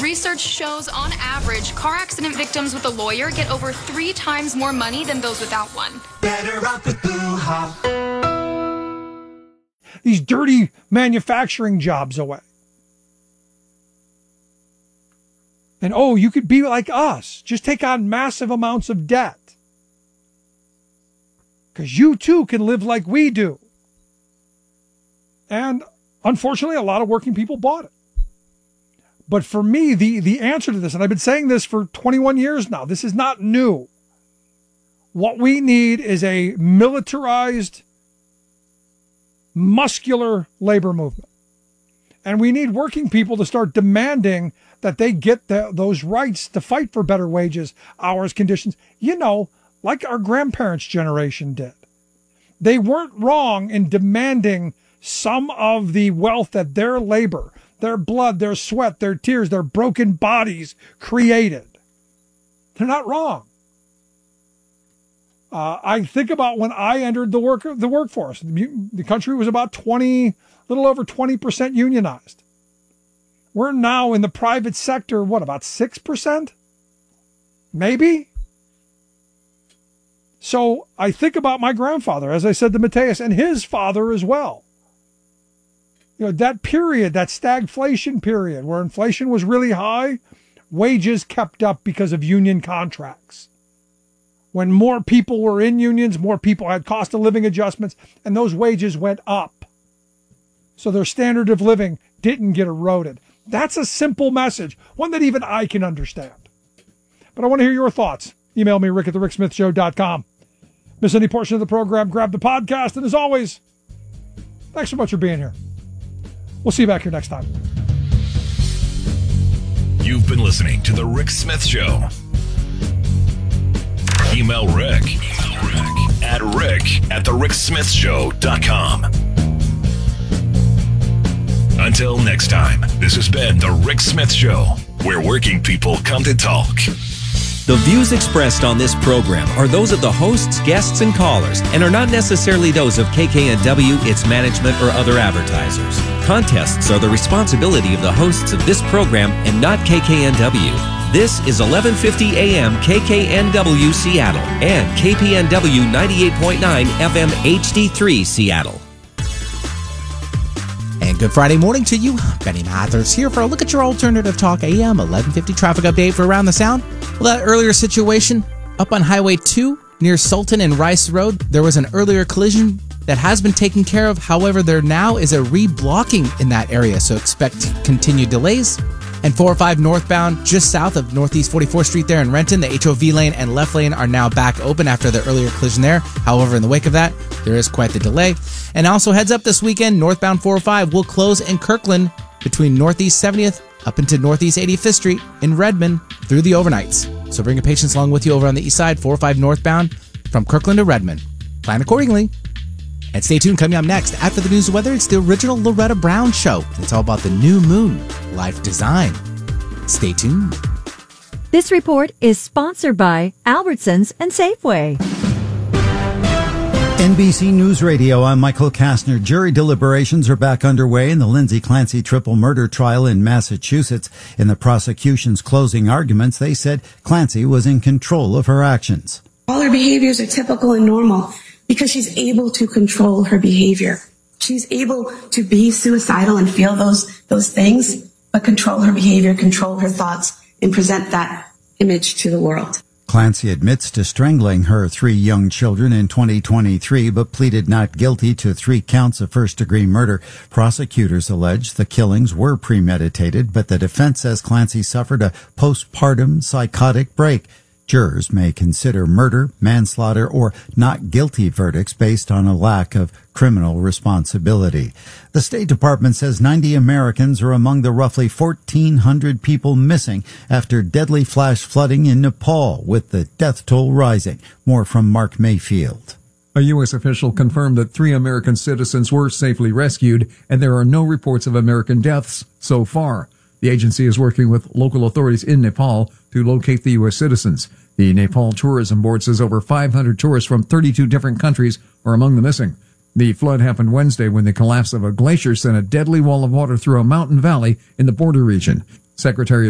Research shows, on average, car accident victims with a lawyer get over 3 times more money than those without one. Better off with Boo-ha. These dirty manufacturing jobs away. And, you could be like us. Just take on massive amounts of debt. Because you, too, can live like we do. And, unfortunately, a lot of working people bought it. But for me, the answer to this, and I've been saying this for 21 years now, this is not new. What we need is a militarized, muscular labor movement. And we need working people to start demanding that they get those rights to fight for better wages, hours, conditions, like our grandparents' generation did. They weren't wrong in demanding some of the wealth that their labor, their blood, their sweat, their tears, their broken bodies created. They're not wrong. I think about when I entered the workforce. The country was about little over 20% unionized. We're now in the private sector, about 6%? Maybe? So I think about my grandfather, as I said to Mateus, and his father as well. That period, that stagflation period where inflation was really high, wages kept up because of union contracts. When more people were in unions, more people had cost of living adjustments, and those wages went up. So their standard of living didn't get eroded. That's a simple message, one that even I can understand. But I want to hear your thoughts. Email me, rick@thericksmithshow.com. Miss any portion of the program, grab the podcast. And as always, thanks so much for being here. We'll see you back here next time. You've been listening to The Rick Smith Show. Email Rick at rick@thericksmithshow.com. Until next time, this has been The Rick Smith Show, where working people come to talk. The views expressed on this program are those of the hosts, guests, and callers, and are not necessarily those of KKNW, its management, or other advertisers. Contests are the responsibility of the hosts of this program and not KKNW. This is 1150 AM KKNW Seattle and KPNW 98.9 FM HD3 Seattle. And good Friday morning to you. Benny Mathers here for a look at your alternative talk AM 1150 traffic update for Around the Sound. Well, that earlier situation up on Highway 2 near Sultan and Rice Road, there was an earlier collision that has been taken care of. However, there now is a reblocking in that area, so expect continued delays. And 405 northbound, just south of Northeast 44th Street there in Renton, the HOV lane and left lane are now back open after the earlier collision there. However, in the wake of that, there is quite the delay. And also heads up this weekend, northbound 405 will close in Kirkland between Northeast 70th up into Northeast 85th Street in Redmond through the overnights. So bring your patients along with you over on the east side, 405 northbound from Kirkland to Redmond. Plan accordingly. And stay tuned, coming up next, after the news and weather, it's the original Loretta Brown Show. It's all about the new moon, life design. Stay tuned. This report is sponsored by Albertsons and Safeway. NBC News Radio, I'm Michael Kastner. Jury deliberations are back underway in the Lindsay Clancy triple murder trial in Massachusetts. In the prosecution's closing arguments, they said Clancy was in control of her actions. All her behaviors are typical and normal because she's able to control her behavior. She's able to be suicidal and feel those things, but control her behavior, control her thoughts, and present that image to the world. Clancy admits to strangling her 3 young children in 2023, but pleaded not guilty to 3 counts of first-degree murder. Prosecutors allege the killings were premeditated, but the defense says Clancy suffered a postpartum psychotic break. Jurors may consider murder, manslaughter, or not guilty verdicts based on a lack of criminal responsibility. The State Department says 90 Americans are among the roughly 1,400 people missing after deadly flash flooding in Nepal, with the death toll rising. More from Mark Mayfield. A U.S. official confirmed that 3 American citizens were safely rescued, and there are no reports of American deaths so far. The agency is working with local authorities in Nepal to locate the U.S. citizens. The Nepal Tourism Board says over 500 tourists from 32 different countries are among the missing. The flood happened Wednesday when the collapse of a glacier sent a deadly wall of water through a mountain valley in the border region. Secretary